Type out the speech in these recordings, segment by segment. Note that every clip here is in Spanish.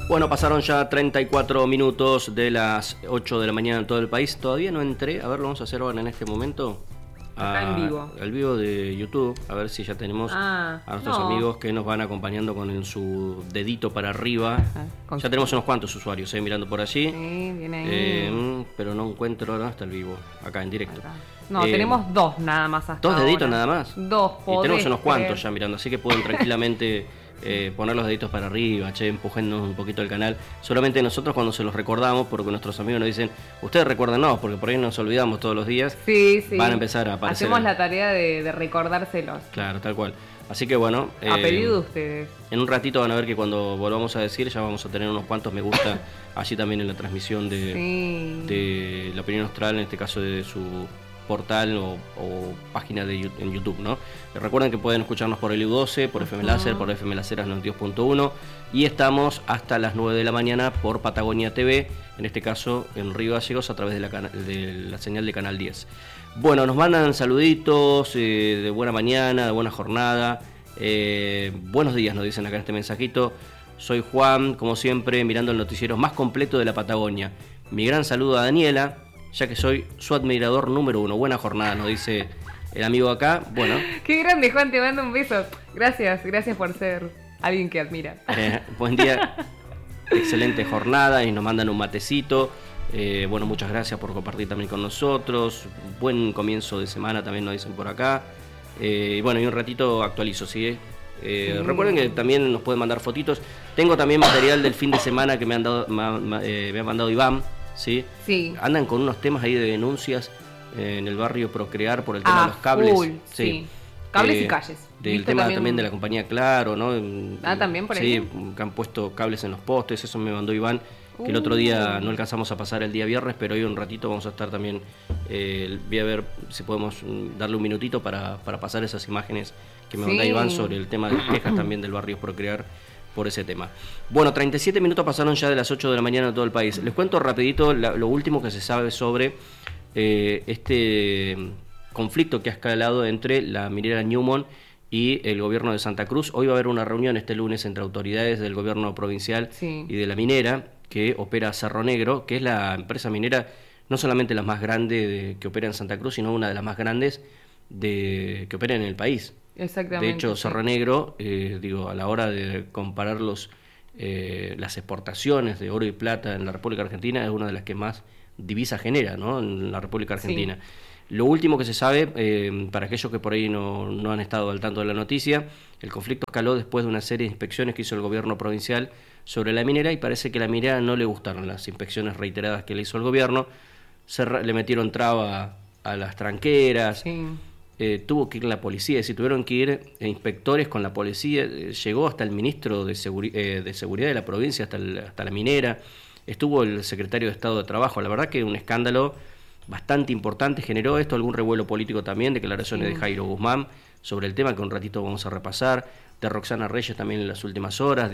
Bueno, pasaron ya 34 minutos de las 8 de la mañana en todo el país. Todavía no entré, a ver, lo vamos a hacer ahora en este momento. Acá en vivo. Al vivo de YouTube, a ver si ya tenemos a nuestros amigos que nos van acompañando con su dedito para arriba. Ya tenemos unos cuantos usuarios mirando por allí. Sí, viene ahí. Pero no encuentro ahora hasta el vivo, acá en directo. Acá. No, tenemos dos nada más hasta ¿Dos deditos ahora. nada más? Dos, y tenemos unos cuantos ya mirando, así que pueden tranquilamente poner los deditos para arriba, empujándonos un poquito el canal. Solamente nosotros cuando se los recordamos, porque nuestros amigos nos dicen, ustedes recuérdanos, porque por ahí nos olvidamos todos los días. Sí. Van a empezar a aparecer. Hacemos la tarea de recordárselos. Claro, tal cual. Así que bueno, a pedido de ustedes. En un ratito van a ver que cuando volvamos a decir ya vamos a tener unos cuantos me gusta allí también en la transmisión de La Opinión Austral, en este caso de su portal o página en YouTube, ¿no? Recuerden que pueden escucharnos por el U12, por FM Láser, por FM Láseras 92.1 y estamos hasta las 9 de la mañana por Patagonia TV, en este caso en Río Gallegos a través de la señal de Canal 10. Bueno, nos mandan saluditos de buena mañana, de buena jornada. Buenos días, nos dicen acá en este mensajito. Soy Juan, como siempre, mirando el noticiero más completo de la Patagonia. Mi gran saludo a Daniela, ya que soy su admirador número 1. Buena jornada, nos dice el amigo acá. Bueno. Qué grande, Juan, te mando un beso. Gracias por ser alguien que admira. Buen día, excelente jornada y nos mandan un matecito. Bueno, muchas gracias por compartir también con nosotros. Buen comienzo de semana también nos dicen por acá. Bueno, y un ratito actualizo, ¿sí? Recuerden que también nos pueden mandar fotitos. Tengo también material del fin de semana que me ha mandado Iván. ¿Sí? Andan con unos temas ahí de denuncias en el barrio Procrear por el tema de los cables. Full, sí. Cables y calles. Del tema también de la compañía Claro, ¿no? También por ahí. Sí, que han puesto cables en los postes, eso me mandó Iván, que el otro día no alcanzamos a pasar el día viernes, pero hoy un ratito vamos a estar también, voy a ver si podemos darle un minutito para pasar esas imágenes que me mandó Iván sobre el tema de las quejas también del barrio Procrear por ese tema. Bueno, 37 minutos pasaron ya de las 8 de la mañana en todo el país. Les cuento rapidito lo último que se sabe sobre este conflicto que ha escalado entre la minera Newmont y el gobierno de Santa Cruz. Hoy va a haber una reunión este lunes entre autoridades del gobierno provincial y de la minera que opera Cerro Negro, que es la empresa minera no solamente la más grande que opera en Santa Cruz, sino una de las más grandes que opera en el país. Exactamente. De hecho, Cerro Negro, a la hora de comparar las exportaciones de oro y plata en la República Argentina, es una de las que más divisas genera, ¿no? En la República Argentina. Sí. Lo último que se sabe, para aquellos que por ahí no han estado al tanto de la noticia, el conflicto escaló después de una serie de inspecciones que hizo el gobierno provincial sobre la minera y parece que a la minera no le gustaron las inspecciones reiteradas que le hizo el gobierno. Le metieron traba a las tranqueras. Sí. Tuvo que ir la policía, si tuvieron que ir inspectores con la policía, llegó hasta el ministro de Seguridad de la provincia, hasta la minera, estuvo el secretario de Estado de Trabajo. La verdad que un escándalo bastante importante generó esto, algún revuelo político también, declaraciones de Jairo Guzmán sobre el tema que un ratito vamos a repasar, de Roxana Reyes también en las últimas horas.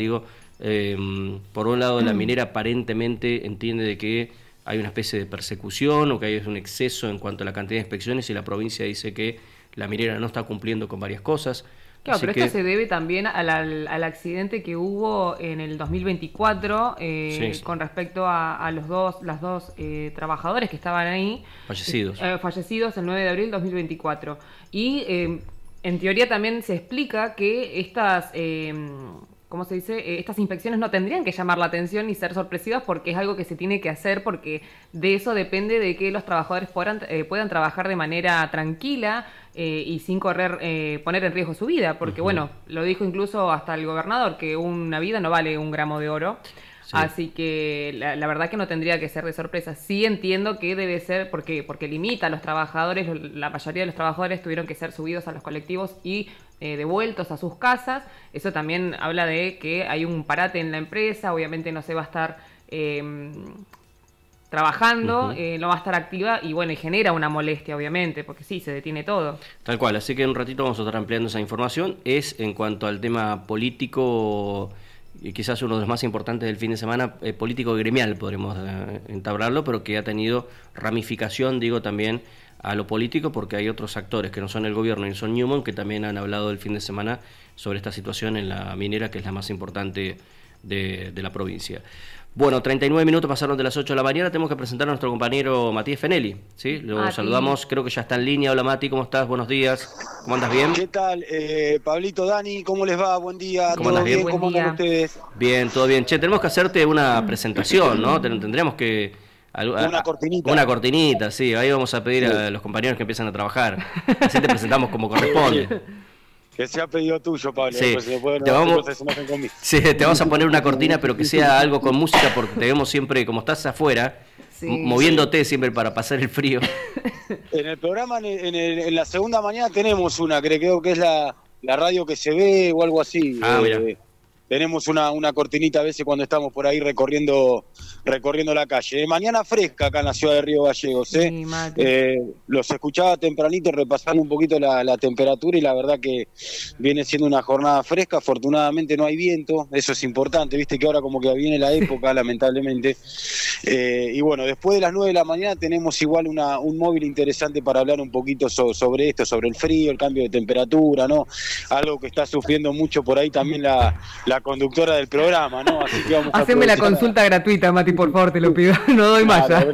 Por un lado la minera aparentemente entiende de que hay una especie de persecución o que hay un exceso en cuanto a la cantidad de inspecciones y la provincia dice que la minera no está cumpliendo con varias cosas. Claro, pero esto se debe también al accidente que hubo en el 2024 con respecto a los dos trabajadores que estaban ahí. Fallecidos el 9 de abril de 2024. Y en teoría también se explica que estas... ¿cómo se dice? Estas inspecciones no tendrían que llamar la atención ni ser sorpresivas porque es algo que se tiene que hacer, porque de eso depende de que los trabajadores puedan trabajar de manera tranquila y sin poner en riesgo su vida, porque bueno, lo dijo incluso hasta el gobernador, que una vida no vale un gramo de oro. Sí. Así que la verdad que no tendría que ser de sorpresa. Sí entiendo que debe ser porque limita a los trabajadores, la mayoría de los trabajadores tuvieron que ser subidos a los colectivos y devueltos a sus casas. Eso también habla de que hay un parate en la empresa, obviamente no se va a estar trabajando, no va a estar activa y bueno, y genera una molestia obviamente, porque sí, se detiene todo. Tal cual, así que en un ratito vamos a estar ampliando esa información. Es en cuanto al tema político, y quizás uno de los más importantes del fin de semana, político gremial podremos entablarlo, pero que ha tenido ramificación, también a lo político, porque hay otros actores que no son el gobierno ni son Newmont, que también han hablado el fin de semana sobre esta situación en la minera, que es la más importante de la provincia. Bueno, 39 minutos pasaron de las 8 de la mañana, tenemos que presentar a nuestro compañero Matías Fenelli, ¿sí? Lo saludamos, creo que ya está en línea. Hola Mati, ¿cómo estás? Buenos días, ¿cómo andas? ¿Bien? ¿Qué tal? Pablito, Dani, ¿cómo les va? Buen día, ¿cómo andas? Bien? ¿Cómo andan ustedes? Bien, todo bien. Che, tenemos que hacerte una presentación, ¿no? Tendríamos que... Una cortinita. Una cortinita, sí, ahí vamos a pedir a los compañeros que empiezan a trabajar, así te presentamos como corresponde. Que sea pedido tuyo, Pablo. Sí. Pues después te vamos a poner una cortina, pero que sea algo con música, porque te vemos siempre, como estás afuera, moviéndote siempre para pasar el frío. En el programa, en la segunda mañana tenemos una, creo que es la radio que se ve o algo así. Mira. Tenemos una cortinita a veces cuando estamos por ahí recorriendo la calle. Mañana fresca acá en la ciudad de Río Gallegos. Sí, los escuchaba tempranito repasando un poquito la temperatura y la verdad que viene siendo una jornada fresca. Afortunadamente no hay viento, eso es importante. Viste que ahora como que viene la época, lamentablemente. Y bueno, después de las 9 de la mañana tenemos igual un móvil interesante para hablar un poquito sobre esto, sobre el frío, el cambio de temperatura, ¿no? Algo que está sufriendo mucho por ahí también la conductora del programa, ¿no? Así que vamos Haceme la consulta gratuita, Mati, por favor, te lo pido. No doy más ya.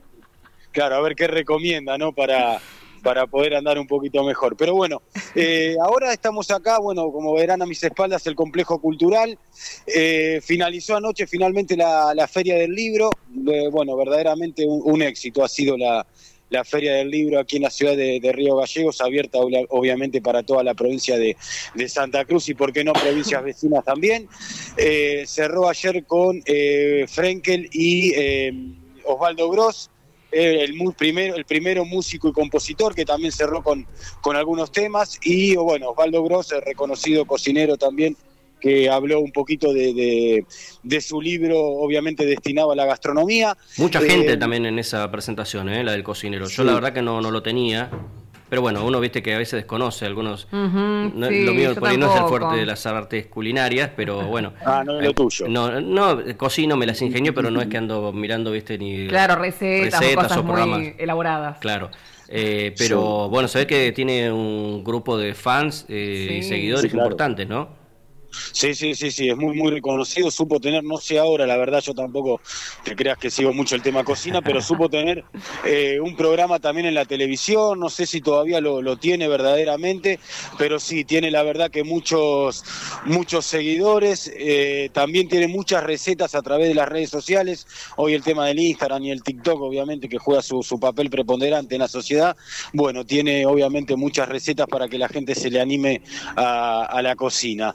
A ver qué recomienda, ¿no? Para poder andar un poquito mejor. Pero bueno, ahora estamos acá, bueno, como verán a mis espaldas, el complejo cultural. Finalizó anoche finalmente la Feria del Libro. Bueno, verdaderamente un éxito ha sido la Feria del Libro aquí en la ciudad de Río Gallegos, abierta obviamente para toda la provincia de Santa Cruz y por qué no provincias vecinas también. Cerró ayer con Frenkel y Osvaldo Gross, el primero músico y compositor que también cerró con algunos temas, y bueno, Osvaldo Gross, el reconocido cocinero también, que habló un poquito de su libro, obviamente destinado a la gastronomía. Mucha gente también en esa presentación, la del cocinero. Yo la verdad que no lo tenía, pero bueno, uno viste que a veces desconoce algunos. Lo mío por ahí no es el fuerte de las artes culinarias, pero bueno. No es lo tuyo. No, cocino, me las ingenio, pero no es que ando mirando, viste, ni recetas o cosas o programas muy elaboradas. Claro. Pero bueno, se ve que tiene un grupo de fans y seguidores importantes, ¿no? Sí, es muy reconocido, supo tener, no sé ahora, la verdad yo tampoco te creas que sigo mucho el tema cocina, pero supo tener un programa también en la televisión, no sé si todavía lo tiene verdaderamente, pero sí, tiene la verdad que muchos seguidores, también tiene muchas recetas a través de las redes sociales, hoy el tema del Instagram y el TikTok obviamente que juega su papel preponderante en la sociedad, bueno, tiene obviamente muchas recetas para que la gente se le anime a la cocina.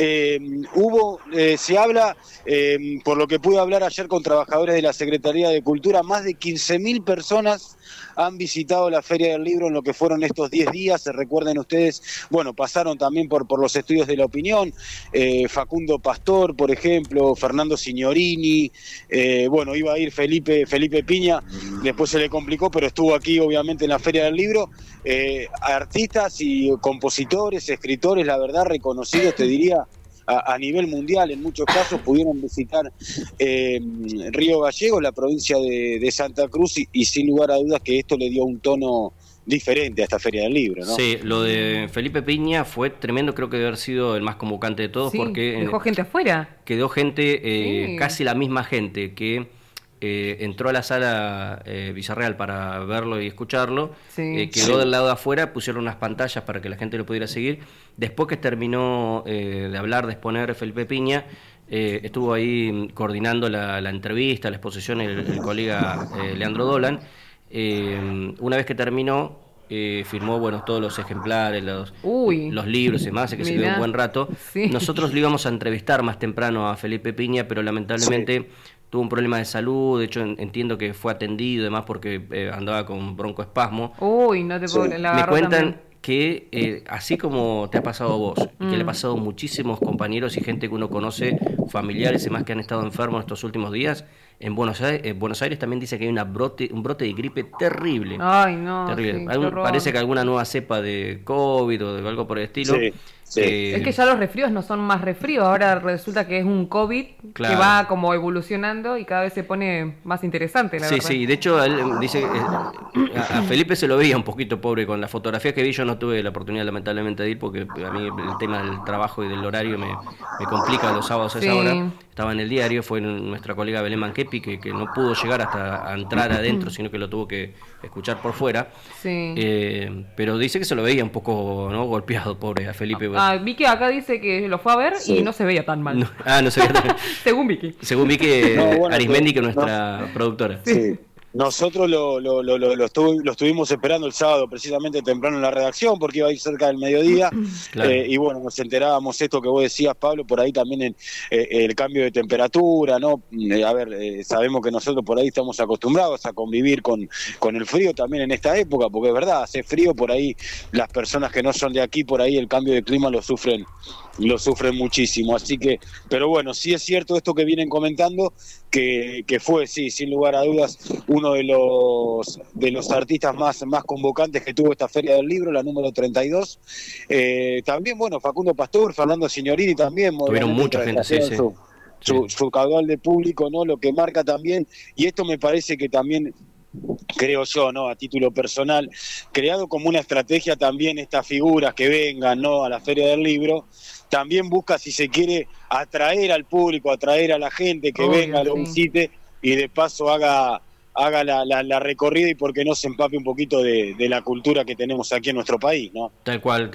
Se habla, por lo que pude hablar ayer con trabajadores de la Secretaría de Cultura, más de 15.000 personas han visitado la Feria del Libro en lo que fueron estos 10 días. Recuerden ustedes, bueno, pasaron también por los estudios de la opinión, Facundo Pastor, por ejemplo, Fernando Signorini, bueno, iba a ir Felipe Piña, después se le complicó, pero estuvo aquí obviamente en la Feria del Libro. Artistas y compositores, escritores, la verdad, reconocidos, te diría, a nivel mundial, en muchos casos pudieron visitar Río Gallegos, la provincia de Santa Cruz, y sin lugar a dudas que esto le dio un tono diferente a esta Feria del Libro, ¿no? Sí, lo de Felipe Piña fue tremendo, creo que debe haber sido el más convocante de todos, porque dejó gente afuera. Quedó gente, casi la misma gente que entró a la sala Villarreal para verlo y escucharlo, quedó del lado de afuera, pusieron unas pantallas para que la gente lo pudiera seguir. Después que terminó de hablar, de exponer Felipe Piña, estuvo ahí coordinando la entrevista, la exposición el colega Leandro Dolan. Una vez que terminó, firmó todos los ejemplares, los libros y demás, que se quedó un buen rato. Nosotros lo íbamos a entrevistar más temprano a Felipe Piña, pero lamentablemente tuvo un problema de salud. De hecho entiendo que fue atendido y demás porque andaba con broncoespasmo. No te puedo Me cuentan que así como te ha pasado a vos, y que le ha pasado a muchísimos compañeros y gente que uno conoce, familiares y demás que han estado enfermos estos últimos días, en Buenos Aires también dice que hay un brote de gripe terrible. Ay, no. Terrible. Parece que alguna nueva cepa de COVID o de algo por el estilo. Es que ya los resfríos no son más resfríos, ahora resulta que es un COVID que va como evolucionando y cada vez se pone más interesante, la verdad. Sí, de hecho él dice a Felipe se lo veía un poquito pobre con las fotografías que vi. Yo no tuve la oportunidad lamentablemente de ir porque a mí el tema del trabajo y del horario me complica los sábados a esa hora. estaba en el diario, fue nuestra colega Belén Manquepi, que no pudo llegar hasta a entrar adentro, sino que lo tuvo que escuchar por fuera. Sí. Pero dice que se lo veía un poco, ¿no?, golpeado, pobre a Felipe. Vi que acá dice que lo fue a ver y no se veía tan mal. No se veía tan mal. Según Vicky. Según Vicky, Arismendi, que es nuestra productora. Sí. Nosotros lo estuvimos esperando el sábado, precisamente temprano en la redacción, porque iba a ir cerca del mediodía. Claro. Y bueno, nos enterábamos esto que vos decías, Pablo, por ahí también en el cambio de temperatura, ¿no? Sabemos que nosotros por ahí estamos acostumbrados a convivir con el frío también en esta época, porque es verdad, hace frío por ahí, las personas que no son de aquí, por ahí el cambio de clima lo sufren muchísimo, así que, pero bueno, sí es cierto esto que vienen comentando, que fue, sí, sin lugar a dudas, uno de los artistas más convocantes que tuvo esta Feria del Libro, la número 32. También, bueno, Facundo Pastor, Fernando Signorini también. Tuvieron mucha gente, sí. Su caudal de público, ¿no? Lo que marca también, y esto me parece que también, creo yo, ¿no?, a título personal, creado como una estrategia también estas figuras que vengan, ¿no?, a la Feria del Libro, también busca, si se quiere, atraer al público, atraer a la gente que venga, lo visite y de paso haga la recorrida y porque no se empape un poquito de la cultura que tenemos aquí en nuestro país, ¿no? Tal cual.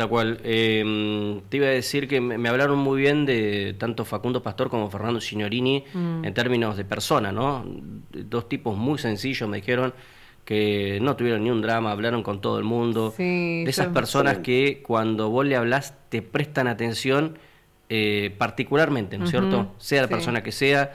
Te iba a decir que me hablaron muy bien de tanto Facundo Pastor como Fernando Signorini en términos de persona, ¿no? Dos tipos muy sencillos, me dijeron, que no tuvieron ni un drama, hablaron con todo el mundo, de esas personas que cuando vos le hablás te prestan atención particularmente, ¿no es cierto? Sea la persona que sea,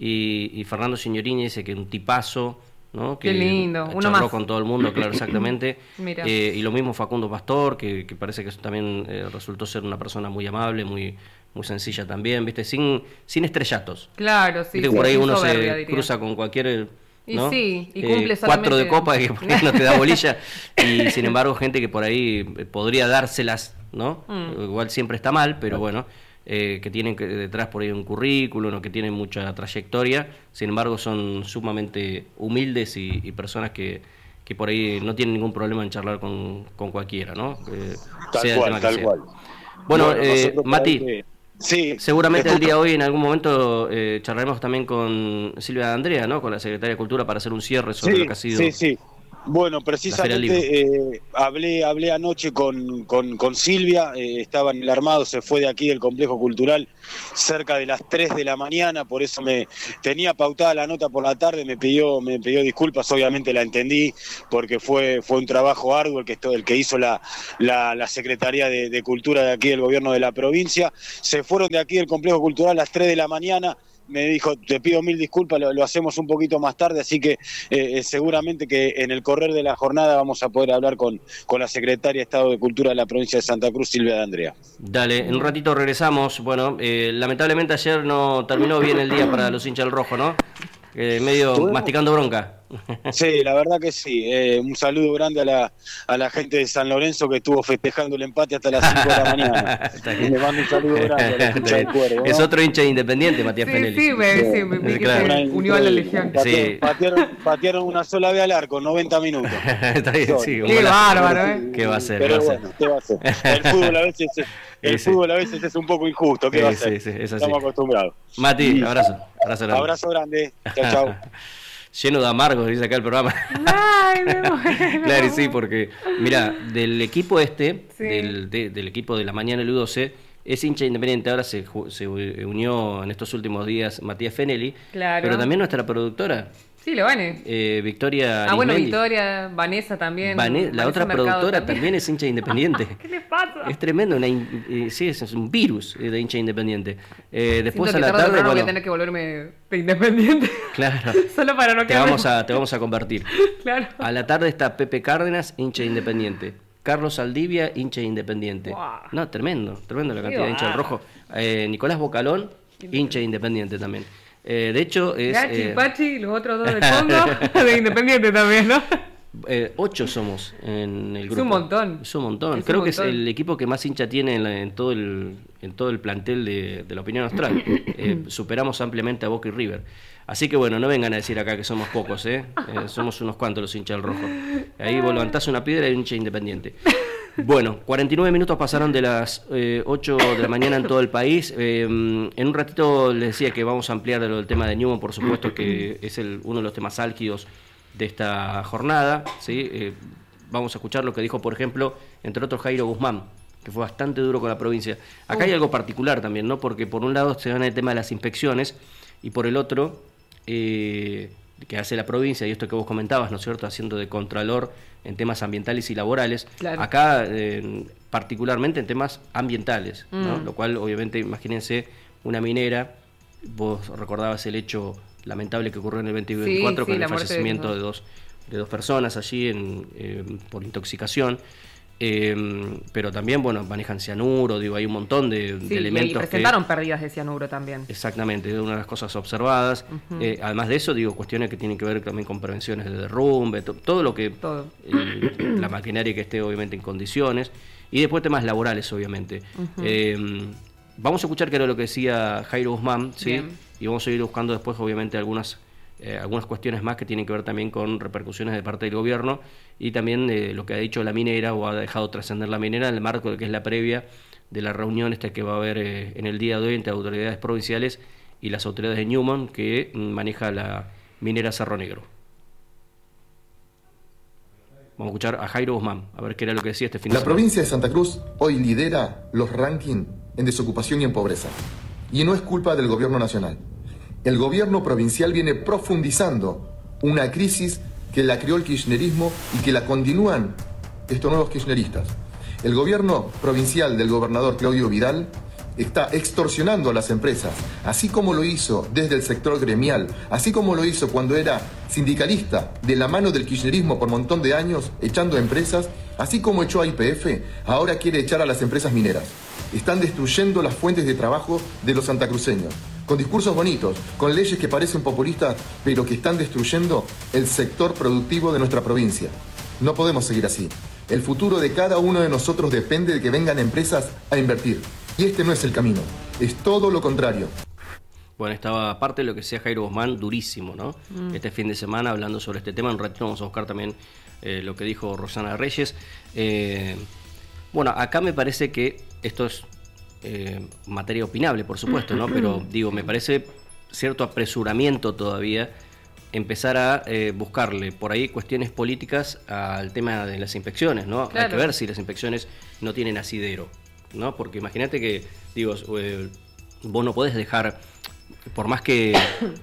y Fernando Signorini dice que un tipazo, ¿no? Que qué lindo, uno charló más con todo el mundo, claro, exactamente. Y lo mismo Facundo Pastor, que parece que también resultó ser una persona muy amable, muy sencilla también, ¿viste? Sin estrellatos. Claro, sí. ¿Viste? Por ahí uno se cruza con cualquier... ¿no? Y cumple 4 de copa que por ahí no te da bolilla y sin embargo gente que por ahí podría dárselas, ¿no? Igual siempre está mal, pero bueno, que tienen detrás por ahí un currículum o que tienen mucha trayectoria, sin embargo son sumamente humildes y personas que por ahí no tienen ningún problema en charlar con cualquiera, ¿no? Tal cual. Bueno, Mati, sí, seguramente el día de hoy en algún momento charlaremos también con Silvia D'Andrea, ¿no?, con la Secretaria de Cultura, para hacer un cierre sobre lo que ha sido. Sí. Bueno, precisamente hablé anoche con Silvia, estaba en el armado, se fue de aquí del complejo cultural cerca de las 3 de la mañana, por eso me tenía pautada la nota por la tarde, me pidió disculpas, obviamente la entendí, porque fue un trabajo arduo el que hizo la Secretaría de Cultura de aquí del gobierno de la provincia. Se fueron de aquí del complejo cultural a las 3 de la mañana, me dijo, te pido mil disculpas, lo hacemos un poquito más tarde, así que seguramente que en el correr de la jornada vamos a poder hablar con la Secretaria de Estado de Cultura de la provincia de Santa Cruz, Silvia D'Andrea. Dale, en un ratito regresamos. Bueno, lamentablemente ayer no terminó bien el día para los hinchas del Rojo, ¿no? Medio masticando bronca. Sí, la verdad que sí. Un saludo grande a la gente de San Lorenzo que estuvo festejando el empate hasta las 5 de la mañana. Le mando un saludo grande a la del Cuervo, ¿no? Es otro hincha Independiente, Matías Fenelli. Sí, me claro. Unió a la Legión. Patearon una sola vez al arco, 90 minutos. Está bien, sí, qué bárbaro, ¿eh? ¿Qué va a hacer? Pero bueno, ¿qué va a hacer? El fútbol a veces es un poco injusto, ¿qué va a hacer? Estamos acostumbrados. Mati, abrazo grande. Abrazo grande. Chau. Lleno de amargos, dice acá el programa. Ay, me muero. Claro, sí, porque, mira, del equipo del equipo de la mañana del U12, es hincha Independiente, ahora se unió en estos últimos días Matías Fenelli, claro, pero también nuestra productora. Sí, lo Vane. Victoria Arismendi. Bueno, Victoria, Vanessa también. La otra productora también es hincha Independiente. ¿Qué le pasa? Es tremendo, sí, es un virus de hincha Independiente. Después a la tarde, bueno, voy a tener que volverme de Independiente. Claro. Solo para no quedar. Te vamos a convertir. Claro. A la tarde está Pepe Cárdenas, hincha Independiente. Carlos Saldivia, hincha Independiente. Wow. No, tremendo la cantidad de hinchas del Rojo. Nicolás Bocalón, hincha Independiente también. De hecho es... Gachi, Pachi y los otros dos de fondo de Independiente también, ¿no? 8 somos en el grupo. Es un montón. Es un montón. Creo que es el equipo que más hincha tiene en todo el plantel de la Opinión Austral. Superamos ampliamente a Boca y River. Así que bueno, no vengan a decir acá que somos pocos, somos unos cuantos los hinchas del rojo. Ahí vos levantás una piedra y un hincha independiente. Bueno, 49 minutos pasaron de las 8 de la mañana en todo el país. En un ratito les decía que vamos a ampliar del tema de Newman, por supuesto, que es uno de los temas álgidos de esta jornada, ¿sí? Vamos a escuchar lo que dijo, por ejemplo, entre otros, Jairo Guzmán, que fue bastante duro con la provincia. Acá hay algo particular también, ¿no? Porque por un lado se van el tema de las inspecciones y por el otro, que hace la provincia, y esto que vos comentabas, ¿no es cierto?, haciendo de contralor en temas ambientales y laborales. Claro. Acá, particularmente en temas ambientales, ¿no? Lo cual, obviamente, imagínense una minera, vos recordabas el hecho lamentable que ocurrió en el 2024 con el fallecimiento de dos personas allí por intoxicación, pero también, bueno, manejan cianuro, hay un montón de elementos. Y presentaron pérdidas de cianuro también. Exactamente, es una de las cosas observadas. Además de eso, cuestiones que tienen que ver también con prevenciones de derrumbe, todo lo que... la maquinaria que esté obviamente en condiciones. Y después temas laborales, obviamente. Vamos a escuchar qué era lo que decía Jairo Guzmán, ¿sí? Bien. Y vamos a ir buscando después, obviamente, algunas cuestiones más que tienen que ver también con repercusiones de parte del gobierno y también lo que ha dicho la minera o ha dejado trascender la minera en el marco de que es la previa de la reunión que va a haber en el día de hoy entre autoridades provinciales y las autoridades de Newman que maneja la minera Cerro Negro. Vamos a escuchar a Jairo Guzmán, a ver qué era lo que decía este fin de semana. La provincia de Santa Cruz hoy lidera los rankings en desocupación y en pobreza. Y no es culpa del gobierno nacional. El gobierno provincial viene profundizando una crisis que la creó el kirchnerismo y que la continúan estos nuevos kirchneristas. El gobierno provincial del gobernador Claudio Vidal está extorsionando a las empresas, así como lo hizo desde el sector gremial, así como lo hizo cuando era sindicalista de la mano del kirchnerismo por un montón de años, echando empresas, así como echó a YPF, ahora quiere echar a las empresas mineras. Están destruyendo las fuentes de trabajo de los santacruceños, con discursos bonitos, con leyes que parecen populistas, pero que están destruyendo el sector productivo de nuestra provincia. No podemos seguir así. El futuro de cada uno de nosotros depende de que vengan empresas a invertir. Y este no es el camino, es todo lo contrario. Bueno, estaba aparte de lo que decía Jairo Guzmán, durísimo, ¿no? Este fin de semana hablando sobre este tema. En un ratito vamos a buscar también lo que dijo Rosana Reyes. Bueno, acá me parece que esto es materia opinable, por supuesto, ¿no? Pero me parece cierto apresuramiento todavía empezar a buscarle por ahí cuestiones políticas al tema de las inspecciones, ¿no? Claro. Hay que ver si las inspecciones no tienen asidero, ¿no? Porque imagínate que, vos no podés dejar, por más que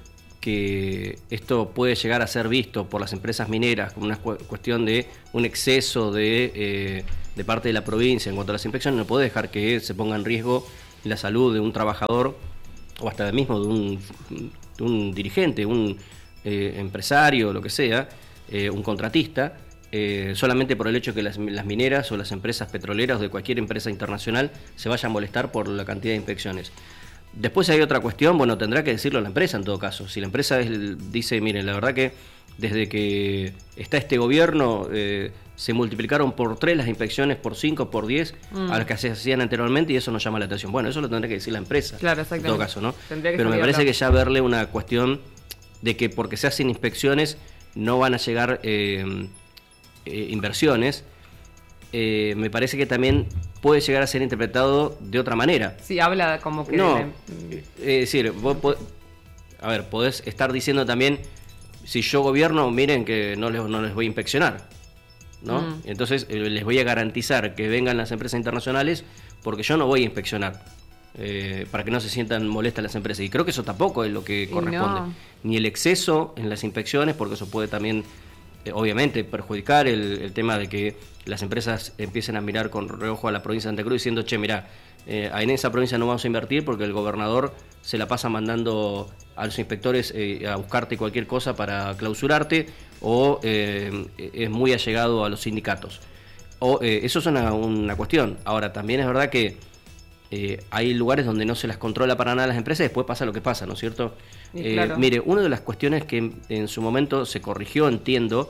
esto puede llegar a ser visto por las empresas mineras como una cuestión de un exceso de parte de la provincia en cuanto a las inspecciones, no podés dejar que se ponga en riesgo la salud de un trabajador o hasta mismo de un dirigente, un empresario, lo que sea, un contratista, solamente por el hecho que las mineras o las empresas petroleras o de cualquier empresa internacional se vayan a molestar por la cantidad de inspecciones. Después hay otra cuestión, tendrá que decirlo la empresa en todo caso. Si la empresa dice, miren, la verdad que desde que está este gobierno se multiplicaron por 3 las inspecciones, por 5, por 10, a las que se hacían anteriormente y eso nos llama la atención. Bueno, eso lo tendrá que decir la empresa, claro, en todo caso, ¿no? Pero me parece que ya verle una cuestión de que porque se hacen inspecciones no van a llegar inversiones, me parece que también puede llegar a ser interpretado de otra manera. Sí, habla como que... No, es decir, vos podés estar diciendo también, si yo gobierno, miren que no les voy a inspeccionar, ¿no? Entonces les voy a garantizar que vengan las empresas internacionales porque yo no voy a inspeccionar, para que no se sientan molestas las empresas. Y creo que eso tampoco es lo que corresponde. No. Ni el exceso en las inspecciones, porque eso puede también... obviamente perjudicar el tema de que las empresas empiecen a mirar con reojo a la provincia de Santa Cruz diciendo, che, mirá, en esa provincia no vamos a invertir porque el gobernador se la pasa mandando a los inspectores a buscarte cualquier cosa para clausurarte o es muy allegado a los sindicatos. Eso es una cuestión. Ahora, también es verdad que hay lugares donde no se las controla para nada las empresas y después pasa lo que pasa, ¿no es cierto? Claro. Mire, una de las cuestiones que en su momento se corrigió, entiendo,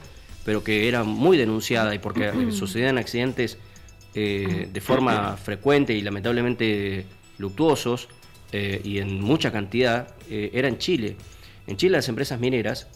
pero que era muy denunciada y porque sucedían accidentes de forma frecuente y lamentablemente luctuosos y en mucha cantidad, era en Chile. En Chile las empresas mineras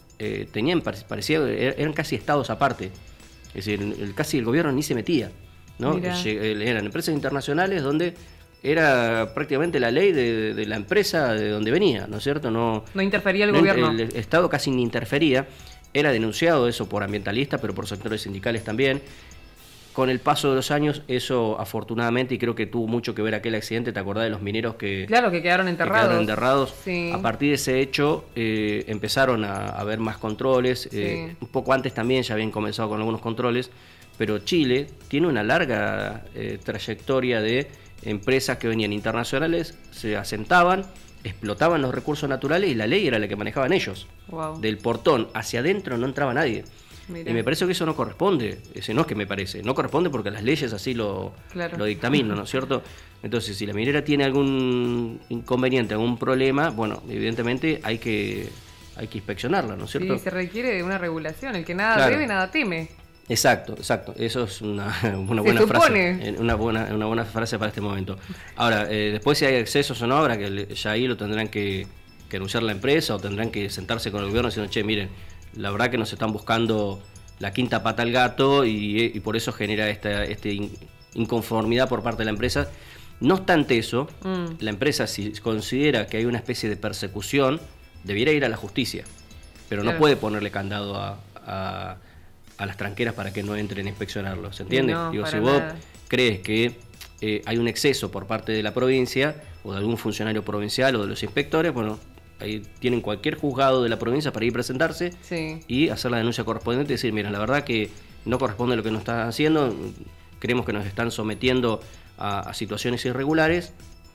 eran casi estados aparte, es decir, casi el gobierno ni se metía, ¿no? Eran empresas internacionales donde era prácticamente la ley de la empresa de donde venía, ¿no es cierto? No interfería el gobierno. El Estado casi ni interfería. Era denunciado eso por ambientalistas, pero por sectores sindicales también. Con el paso de los años, eso afortunadamente, y creo que tuvo mucho que ver aquel accidente, ¿te acordás de los mineros que quedaron enterrados? Sí. A partir de ese hecho empezaron a haber más controles. Un poco antes también ya habían comenzado con algunos controles, pero Chile tiene una larga trayectoria de empresas que venían internacionales, se asentaban, explotaban los recursos naturales y la ley era la que manejaban ellos. Wow. Del portón hacia adentro no entraba nadie. Mirá. Y me parece que eso no corresponde. No es que me parece, no corresponde porque las leyes así lo dictaminan, ¿no es cierto? Entonces, si la minera tiene algún inconveniente, algún problema, bueno, evidentemente hay que inspeccionarla, ¿no es cierto? Sí, se requiere de una regulación. El que nada debe, nada teme. Exacto. Eso es una buena frase. Una buena frase para este momento. Ahora, después si hay excesos o no, habrá que ya ahí lo tendrán que anunciar la empresa o tendrán que sentarse con el gobierno diciendo, che, miren, la verdad que nos están buscando la quinta pata al gato y por eso genera esta inconformidad por parte de la empresa. No obstante eso, la empresa, si considera que hay una especie de persecución, debiera ir a la justicia, pero no puede ponerle candado a las tranqueras para que no entren a inspeccionarlo, ¿se entiende? No, si vos crees que hay un exceso por parte de la provincia o de algún funcionario provincial o de los inspectores, bueno, ahí tienen cualquier juzgado de la provincia para ir a presentarse y hacer la denuncia correspondiente y decir, mira, la verdad que no corresponde lo que nos están haciendo, creemos que nos están sometiendo a situaciones irregulares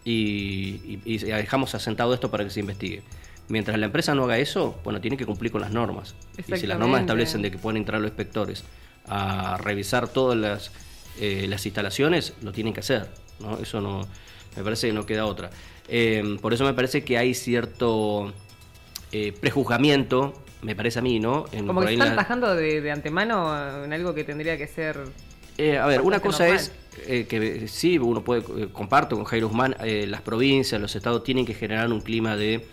y dejamos asentado esto para que se investigue. Mientras la empresa no haga eso, bueno, tiene que cumplir con las normas. Y si las normas establecen de que pueden entrar los inspectores a revisar todas las instalaciones, lo tienen que hacer, ¿no? Eso no, me parece que no queda otra. Por eso me parece que hay cierto prejuzgamiento, me parece a mí, ¿no? Como que se están atajando de antemano en algo que tendría que ser... a ver, una cosa normal. Es que sí, uno puede, comparto con Jairo Usman, las provincias, los estados tienen que generar un clima de...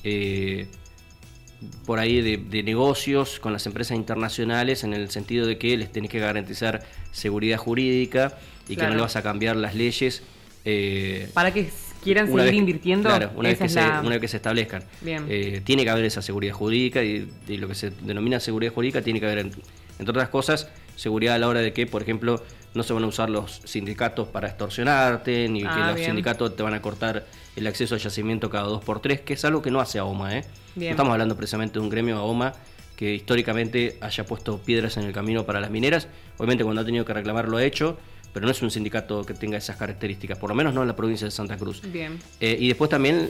por ahí de negocios con las empresas internacionales, en el sentido de que les tenés que garantizar seguridad jurídica y que no le vas a cambiar las leyes para que quieran seguir invirtiendo. Claro, una vez que se establezcan. Tiene que haber esa seguridad jurídica y lo que se denomina seguridad jurídica tiene que haber, entre otras cosas, seguridad a la hora de que, por ejemplo, no se van a usar los sindicatos para extorsionarte, ni que los sindicatos te van a cortar el acceso al yacimiento cada 2x3, que es algo que no hace AOMA. No estamos hablando precisamente de un gremio AOMA que históricamente haya puesto piedras en el camino para las mineras. Obviamente cuando ha tenido que reclamar lo ha hecho, pero no es un sindicato que tenga esas características, por lo menos no en la provincia de Santa Cruz. Bien. Y después también